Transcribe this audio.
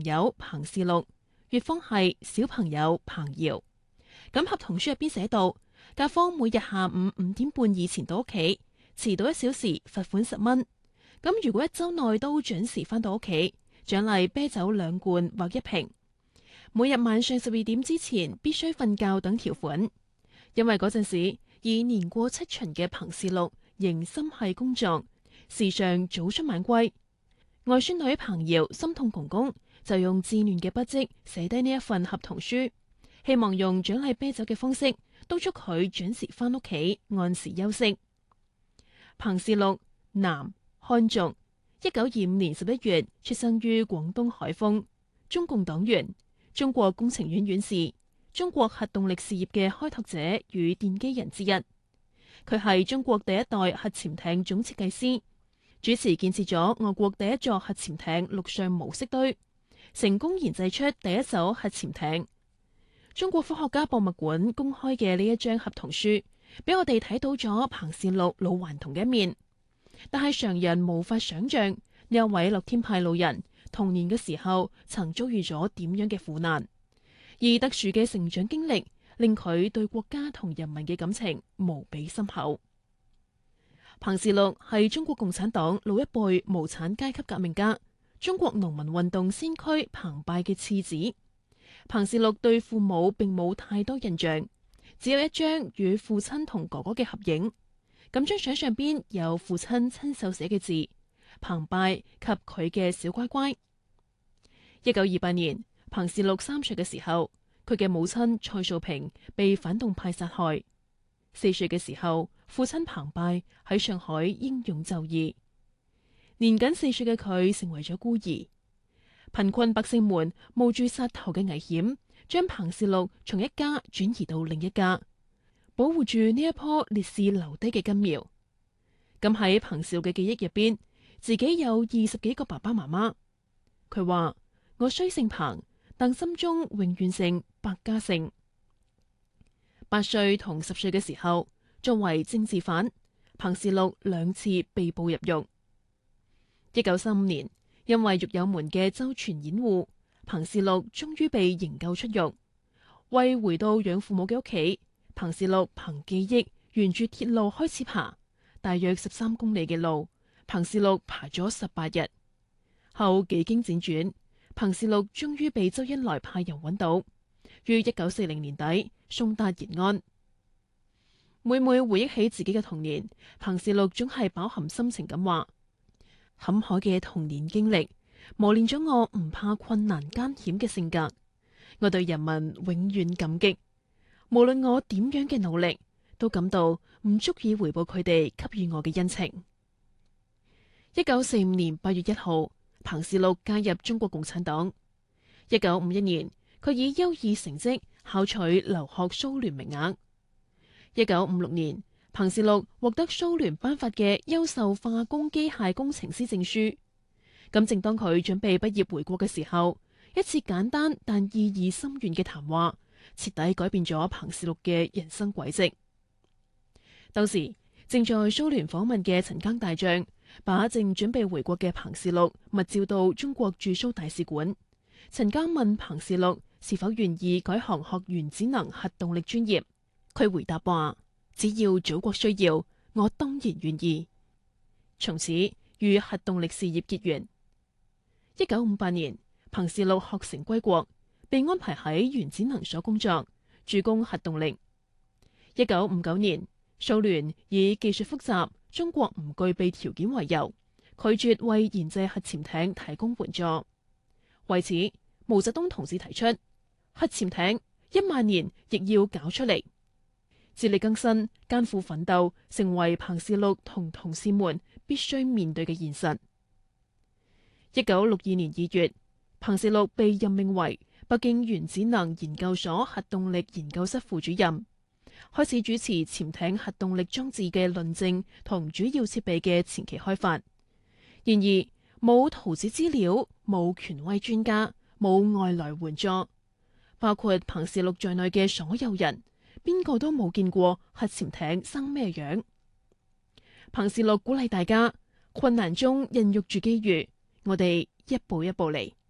友彭氏祿，粵方係小朋友彭瑤。咁合同書入邊寫到，甲方每日下午5點半以前到屋企，遲到1小時罰款10蚊。咁如果1週內都準時返到屋企，獎勵啤酒2罐或1瓶。每日晚上12點之前必須瞓覺等條款。因為嗰陣時已年過7旬嘅彭氏祿仍心繫工作，時常早出晚歸。外孫女彭瑤心痛公公，就用稚嫩嘅筆跡寫低呢一份合同書，希望用獎勵啤酒嘅方式督促佢準時返屋企，按時休息。彭氏祿，男，漢族，1925年11月出生於廣東海豐，中共黨員，中國工程院院士，中國核動力事業嘅開拓者與奠基人之一。佢係中國第一代核潛艇總設計師，主持建設咗俄國第一座核潛艇陸上模式堆，成功研製出第一艘核潛艇。中國科學家博物館公開嘅呢一張合同書，俾我哋睇到咗彭氏祿老頑童嘅一面。但係常人無法想象呢一位樂天派老人童年嘅時候曾遭遇咗點樣嘅苦難，而特殊嘅成長經歷令佢對國家同人民嘅感情無比深厚。彭氏祿係中國共產黨老一輩無產階級革命家、中國農民運動先驅彭拜嘅次子。彭氏祿對父母並冇太多印象，只有一張與父親同哥哥嘅合影。咁張相上邊有父親親手寫嘅字，彭拜及佢嘅小乖乖。1928年，彭氏祿3歲嘅時候，佢嘅母親蔡素萍被反動派殺害。4歲嘅時候，父親彭拜喺上海英勇就義。年僅4歲嘅佢成為咗孤兒，貧困百姓們冒住殺頭嘅危險，將彭氏祿從一家轉移到另一家，保護住呢一棵烈士留低嘅根苗。咁喺彭氏祿嘅記憶入邊，自己有20幾個爸爸媽媽。佢話：我雖姓彭，但心中永遠姓百家姓。8歲同10歲嘅時候，作為政治犯，彭氏祿2次被捕入獄。1935年，因為獄友們嘅周全掩護，彭氏祿終於被營救出獄。為回到養父母嘅屋企，彭氏祿憑記憶沿住鐵路開始爬，大約13公里嘅路，彭氏祿爬咗18日。後幾經輾轉，彭氏祿終於被周恩來派人揾到，於1940年底送達延安。每回憶起自己嘅童年，彭氏祿總係飽含深情咁話：坎坷嘅童年經歷磨練咗我唔怕困難艱險嘅性格，我對人民永遠感激。無論我點樣嘅努力，都感到唔足以回報佢哋給予我嘅恩情。1945年8月1號，彭氏祿加入中國共產黨。1951年，佢以優異成績考取留學蘇聯名額。1956年，彭氏祿獲得蘇聯頒發嘅優秀化工機械工程師證書。咁正當佢準備畢業回國嘅時候，一次簡單但意義深遠嘅談話，徹底改變咗彭氏祿嘅人生軌跡。當時正在蘇聯訪問嘅陳赓大將，把正準備回國嘅彭氏祿密召到中國駐蘇大使館。陳赓問彭氏祿是否願意改行學原子能核動力專業，佢回答話：只要祖國需要，我當然願意。從此與核動力事業結緣。1958年，彭氏祿學成歸國，被安排喺原子能所工作，主攻核動力。1959年，蘇聯以技術複雜、中國唔具備條件為由，拒絕為研製核潛艇提供援助。為此，毛澤東同志提出核潛艇1萬年亦要搞出嚟。自力更生、艱苦奮鬥，成為彭氏祿同同事們必須面對嘅現實。1962年2月，彭氏祿被任命為北京原子能研究所核動力研究室副主任，開始主持潛艇核動力裝置嘅論證同主要設備嘅前期開發。然而，冇圖紙資料，冇權威專家，冇外來援助，包括彭氏祿在內嘅所有人，邊個都冇見過核潛艇生咩樣。彭氏祿鼓勵大家，困難中孕育住機遇，我哋一步一步嚟。